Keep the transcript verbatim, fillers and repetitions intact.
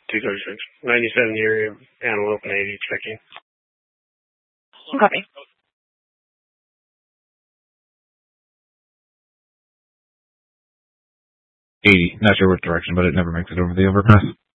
two thirty-six. ninety-seven area, Antelope and eighty, checking. Copy. eighty. Not sure what direction, but it never makes it over the overpass.